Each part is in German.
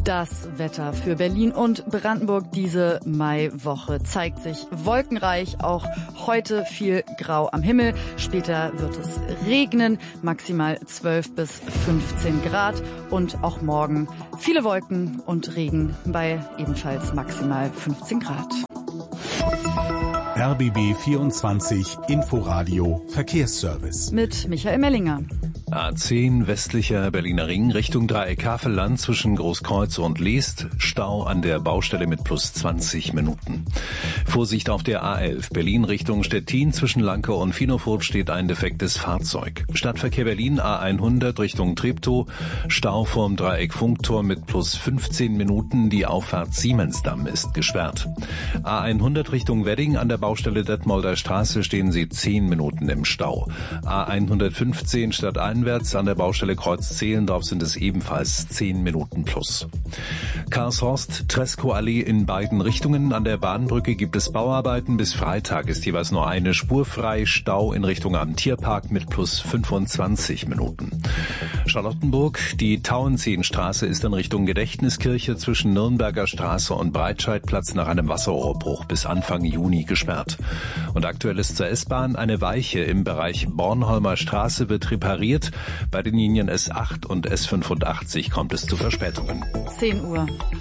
Das Wetter für Berlin und Brandenburg diese Maiwoche zeigt sich wolkenreich. Auch heute viel Grau am Himmel. Später wird es regnen, maximal 12 bis 15 Grad. Und auch morgen viele Wolken und Regen bei ebenfalls maximal 15 Grad. RBB 24 Inforadio Verkehrsservice. Mit Michael Mellinger. A10 westlicher Berliner Ring Richtung Dreieck Havelland zwischen Großkreuz und Leest. Stau an der Baustelle mit plus 20 Minuten. Vorsicht auf der A11 Berlin Richtung Stettin zwischen Lanke und Finofurt steht ein defektes Fahrzeug. Stadtverkehr Berlin A100 Richtung Treptow. Stau vorm Dreieck Funkturm mit plus 15 Minuten. Die Auffahrt Siemensdamm ist gesperrt. A100 Richtung Wedding an der Baustelle Detmolder Straße stehen Sie 10 Minuten im Stau. A115 stadteinwärts an der Baustelle Kreuz-Zehlendorf sind es ebenfalls 10 Minuten plus. Karlshorst-Treskow-Allee in beiden Richtungen. An der Bahnbrücke gibt es Bauarbeiten. Bis Freitag ist jeweils nur eine Spur frei. Stau in Richtung am Tierpark mit plus 25 Minuten. Charlottenburg, die Tauentzienstraße ist in Richtung Gedächtniskirche zwischen Nürnberger Straße und Breitscheidplatz nach einem Wasserrohrbruch bis Anfang Juni gesperrt. Und aktuell ist zur S-Bahn eine Weiche im Bereich Bornholmer Straße wird repariert. Bei den Linien S8 und S85 kommt es zu Verspätungen. 10 Uhr.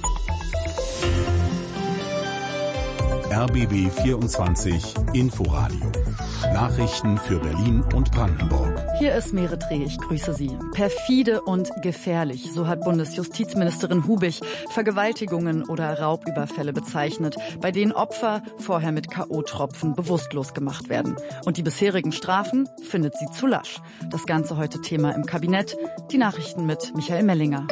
RBB 24 Inforadio. Nachrichten für Berlin und Brandenburg. Hier ist Mere Dreh, ich grüße Sie. Perfide und gefährlich, so hat Bundesjustizministerin Hubich Vergewaltigungen oder Raubüberfälle bezeichnet, bei denen Opfer vorher mit K.O.-Tropfen bewusstlos gemacht werden. Und die bisherigen Strafen findet sie zu lasch. Das Ganze heute Thema im Kabinett. Die Nachrichten mit Michael Mellinger.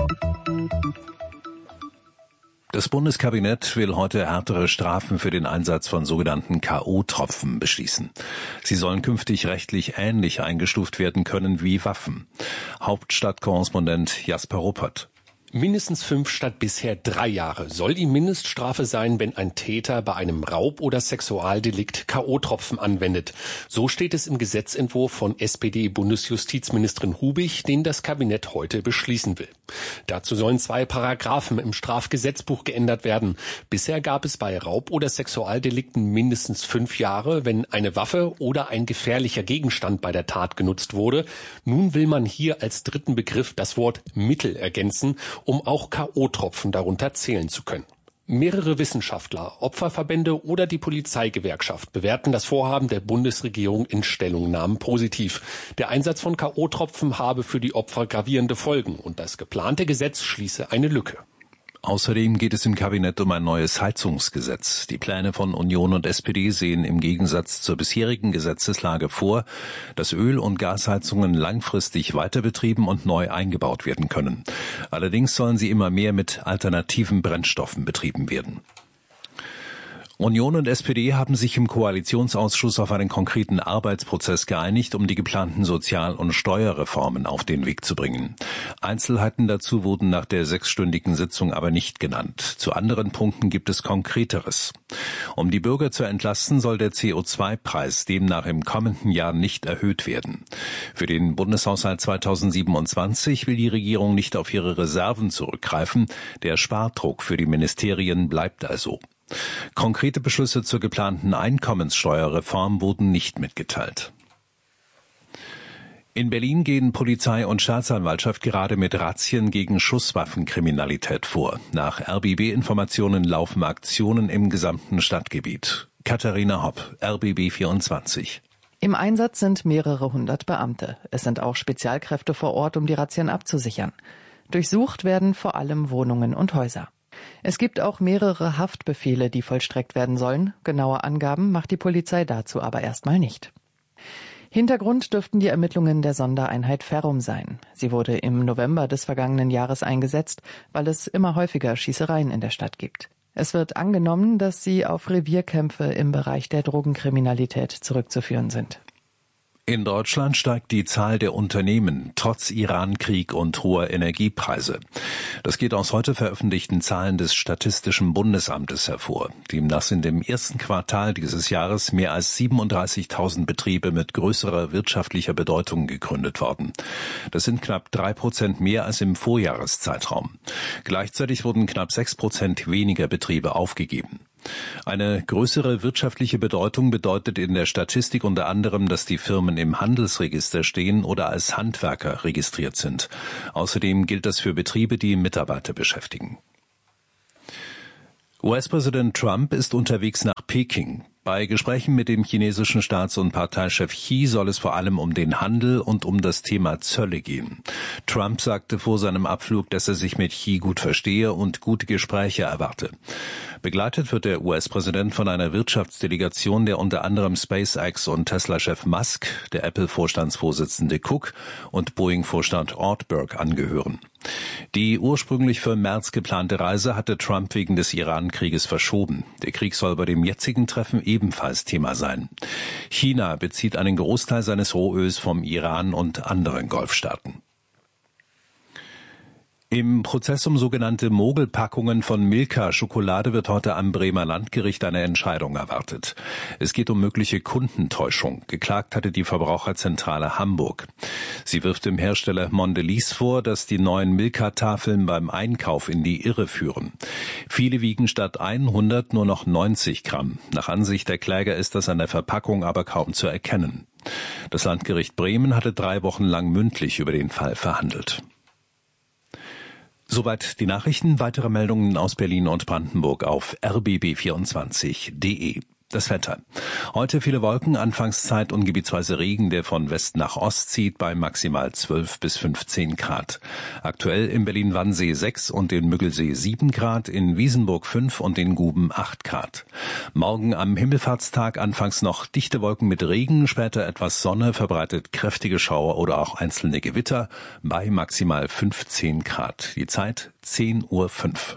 Das Bundeskabinett will heute härtere Strafen für den Einsatz von sogenannten K.O.-Tropfen beschließen. Sie sollen künftig rechtlich ähnlich eingestuft werden können wie Waffen. Hauptstadtkorrespondent Jasper Ruppert. Mindestens 5 statt bisher 3 Jahre soll die Mindeststrafe sein, wenn ein Täter bei einem Raub- oder Sexualdelikt K.O.-Tropfen anwendet. So steht es im Gesetzentwurf von SPD-Bundesjustizministerin Hubich, den das Kabinett heute beschließen will. Dazu sollen 2 Paragraphen im Strafgesetzbuch geändert werden. Bisher gab es bei Raub- oder Sexualdelikten mindestens 5 Jahre, wenn eine Waffe oder ein gefährlicher Gegenstand bei der Tat genutzt wurde. Nun will man hier als dritten Begriff das Wort Mittel ergänzen, um auch K.O.-Tropfen darunter zählen zu können. Mehrere Wissenschaftler, Opferverbände oder die Polizeigewerkschaft bewerten das Vorhaben der Bundesregierung in Stellungnahmen positiv. Der Einsatz von K.O.-Tropfen habe für die Opfer gravierende Folgen und das geplante Gesetz schließe eine Lücke. Außerdem geht es im Kabinett um ein neues Heizungsgesetz. Die Pläne von Union und SPD sehen im Gegensatz zur bisherigen Gesetzeslage vor, dass Öl- und Gasheizungen langfristig weiterbetrieben und neu eingebaut werden können. Allerdings sollen sie immer mehr mit alternativen Brennstoffen betrieben werden. Union und SPD haben sich im Koalitionsausschuss auf einen konkreten Arbeitsprozess geeinigt, um die geplanten Sozial- und Steuerreformen auf den Weg zu bringen. Einzelheiten dazu wurden nach der 6-stündigen Sitzung aber nicht genannt. Zu anderen Punkten gibt es Konkreteres. Um die Bürger zu entlasten, soll der CO2-Preis demnach im kommenden Jahr nicht erhöht werden. Für den Bundeshaushalt 2027 will die Regierung nicht auf ihre Reserven zurückgreifen. Der Spardruck für die Ministerien bleibt also. Konkrete Beschlüsse zur geplanten Einkommenssteuerreform wurden nicht mitgeteilt. In Berlin gehen Polizei und Staatsanwaltschaft gerade mit Razzien gegen Schusswaffenkriminalität vor. Nach RBB-Informationen laufen Aktionen im gesamten Stadtgebiet. Katharina Hopp, RBB 24. Im Einsatz sind mehrere 100 Beamte. Es sind auch Spezialkräfte vor Ort, um die Razzien abzusichern. Durchsucht werden vor allem Wohnungen und Häuser. Es gibt auch mehrere Haftbefehle, die vollstreckt werden sollen. Genaue Angaben macht die Polizei dazu aber erstmal nicht. Hintergrund dürften die Ermittlungen der Sondereinheit Ferrum sein. Sie wurde im November des vergangenen Jahres eingesetzt, weil es immer häufiger Schießereien in der Stadt gibt. Es wird angenommen, dass sie auf Revierkämpfe im Bereich der Drogenkriminalität zurückzuführen sind. In Deutschland steigt die Zahl der Unternehmen trotz Iran-Krieg und hoher Energiepreise. Das geht aus heute veröffentlichten Zahlen des Statistischen Bundesamtes hervor. Demnach sind im ersten Quartal dieses Jahres mehr als 37.000 Betriebe mit größerer wirtschaftlicher Bedeutung gegründet worden. Das sind knapp 3% mehr als im Vorjahreszeitraum. Gleichzeitig wurden knapp 6% weniger Betriebe aufgegeben. Eine größere wirtschaftliche Bedeutung bedeutet in der Statistik unter anderem, dass die Firmen im Handelsregister stehen oder als Handwerker registriert sind. Außerdem gilt das für Betriebe, die Mitarbeiter beschäftigen. US-Präsident Trump ist unterwegs nach Peking. Bei Gesprächen mit dem chinesischen Staats- und Parteichef Xi soll es vor allem um den Handel und um das Thema Zölle gehen. Trump sagte vor seinem Abflug, dass er sich mit Xi gut verstehe und gute Gespräche erwarte. Begleitet wird der US-Präsident von einer Wirtschaftsdelegation, der unter anderem SpaceX- und Tesla-Chef Musk, der Apple-Vorstandsvorsitzende Cook und Boeing-Vorstand Ortberg angehören. Die ursprünglich für März geplante Reise hatte Trump wegen des Iran-Krieges verschoben. Der Krieg soll bei dem jetzigen Treffen ebenfalls Thema sein. China bezieht einen Großteil seines Rohöls vom Iran und anderen Golfstaaten. Im Prozess um sogenannte Mogelpackungen von Milka-Schokolade wird heute am Bremer Landgericht eine Entscheidung erwartet. Es geht um mögliche Kundentäuschung. Geklagt hatte die Verbraucherzentrale Hamburg. Sie wirft dem Hersteller Mondelez vor, dass die neuen Milka-Tafeln beim Einkauf in die Irre führen. Viele wiegen statt 100 nur noch 90 Gramm. Nach Ansicht der Kläger ist das an der Verpackung aber kaum zu erkennen. Das Landgericht Bremen hatte 3 Wochen lang mündlich über den Fall verhandelt. Soweit die Nachrichten. Weitere Meldungen aus Berlin und Brandenburg auf rbb24.de. Das Wetter. Heute viele Wolken, Anfangszeit und gebietsweise Regen, der von West nach Ost zieht, bei maximal 12 bis 15 Grad. Aktuell in Berlin-Wannsee 6 und in Müggelsee 7 Grad, in Wiesenburg 5 und in Guben 8 Grad. Morgen am Himmelfahrtstag anfangs noch dichte Wolken mit Regen, später etwas Sonne, verbreitet kräftige Schauer oder auch einzelne Gewitter, bei maximal 15 Grad. Die Zeit 10:05 Uhr.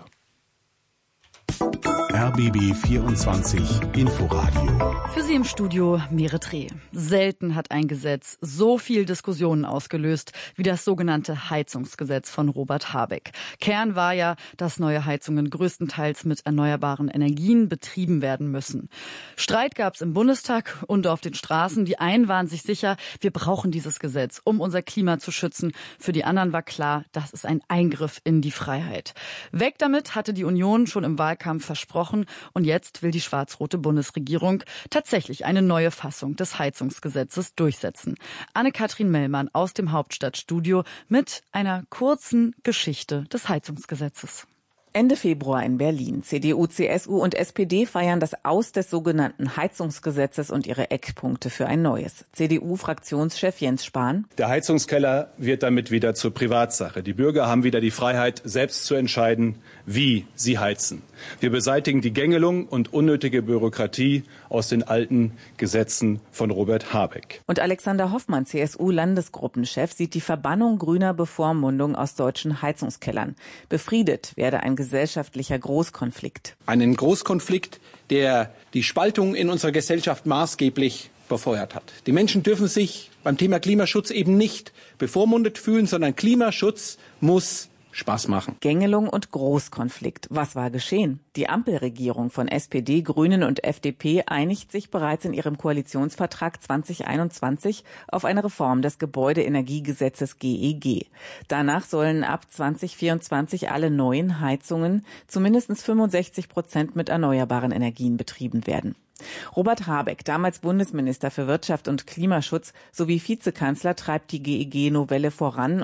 RBB 24 Inforadio. Für Sie im Studio Merit Reh. Selten hat ein Gesetz so viel Diskussionen ausgelöst wie das sogenannte Heizungsgesetz von Robert Habeck. Kern war ja, dass neue Heizungen größtenteils mit erneuerbaren Energien betrieben werden müssen. Streit gab es im Bundestag und auf den Straßen. Die einen waren sich sicher, wir brauchen dieses Gesetz, um unser Klima zu schützen. Für die anderen war klar, das ist ein Eingriff in die Freiheit. Weg damit hatte die Union schon im Wahlkampf versprochen. Und jetzt will die schwarz-rote Bundesregierung tatsächlich eine neue Fassung des Heizungsgesetzes durchsetzen. Anne-Kathrin Mellmann aus dem Hauptstadtstudio mit einer kurzen Geschichte des Heizungsgesetzes. Ende Februar in Berlin. CDU, CSU und SPD feiern das Aus des sogenannten Heizungsgesetzes und ihre Eckpunkte für ein neues. CDU-Fraktionschef Jens Spahn. Der Heizungskeller wird damit wieder zur Privatsache. Die Bürger haben wieder die Freiheit, selbst zu entscheiden, wie sie heizen. Wir beseitigen die Gängelung und unnötige Bürokratie aus den alten Gesetzen von Robert Habeck. Und Alexander Hoffmann, CSU-Landesgruppenchef, sieht die Verbannung grüner Bevormundung aus deutschen Heizungskellern. Befriedet werde ein gesellschaftlicher Großkonflikt. Einen Großkonflikt, der die Spaltung in unserer Gesellschaft maßgeblich befeuert hat. Die Menschen dürfen sich beim Thema Klimaschutz eben nicht bevormundet fühlen, sondern Klimaschutz muss Spaß machen. Gängelung und Großkonflikt. Was war geschehen? Die Ampelregierung von SPD, Grünen und FDP einigt sich bereits in ihrem Koalitionsvertrag 2021 auf eine Reform des Gebäudeenergiegesetzes GEG. Danach sollen ab 2024 alle neuen Heizungen zu mindestens 65% mit erneuerbaren Energien betrieben werden. Robert Habeck, damals Bundesminister für Wirtschaft und Klimaschutz sowie Vizekanzler, treibt die GEG-Novelle voran